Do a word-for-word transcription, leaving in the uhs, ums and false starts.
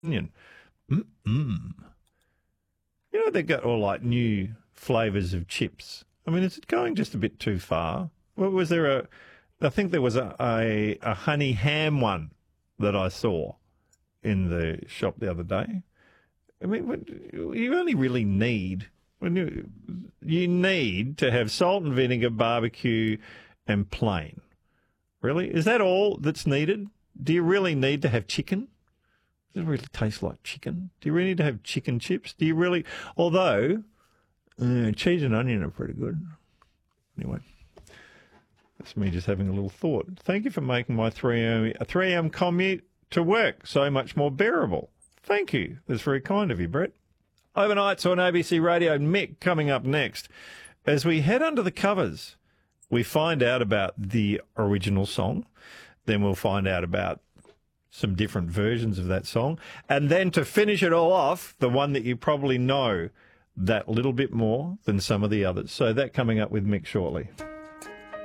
onion. Mm-mm. You know, they've got all like new flavours of chips. I mean, is it going just a bit too far? Well, was there a, I think there was a, a, a honey ham one that I saw in the shop the other day. I mean, you only really need, when you, you need to have salt and vinegar, barbecue and plain. Really? Is that all that's needed? Do you really need to have chicken? Does it really taste like chicken? Do you really need to have chicken chips? Do you really? Although, uh, cheese and onion are pretty good. Anyway, that's me just having a little thought. Thank you for making my three a.m. commute to work so much more bearable. Thank you. That's very kind of you, Brett. Overnights on A B C Radio. Mick coming up next. As we head under the covers, we find out about the original song. Then we'll find out about some different versions of that song. And then to finish it all off, the one that you probably know that little bit more than some of the others. So that coming up with Mick shortly.